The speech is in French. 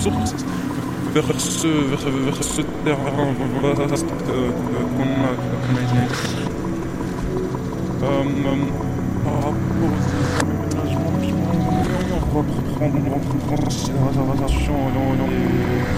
sources vers ce terrain vaste qu'on a imaginé. Par rapport aux aménagements, on va prendre en considération